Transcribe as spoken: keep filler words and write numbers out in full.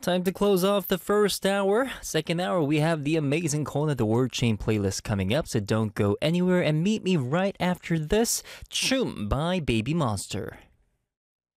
Time to close off the first hour. Second hour, we have the amazing Kona the Word Chain playlist coming up, so don't go anywhere and meet me right after this. Chum by Baby Monster.